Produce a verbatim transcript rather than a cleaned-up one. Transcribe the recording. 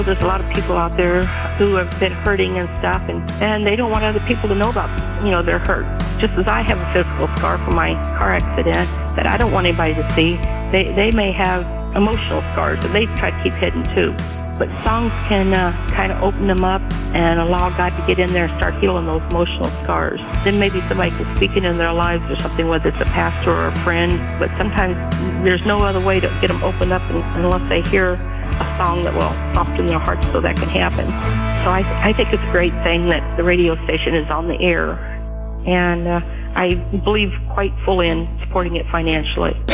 There's a lot of people out there who have been hurting and stuff, and, and they don't want other people to know about, you know, their hurt. Just as I have a physical scar from my car accident that I don't want anybody to see, they, they may have emotional scars that they try to keep hidden too. But songs can uh, kind of open them up and allow God to get in there and start healing those emotional scars. Then maybe somebody can speak into their lives or something, whether it's a pastor or a friend. But sometimes there's no other way to get them opened up unless they hear a song that will soften their hearts so that can happen. So I, I think it's a great thing that the radio station is on the air. And uh, I believe quite fully in supporting it financially.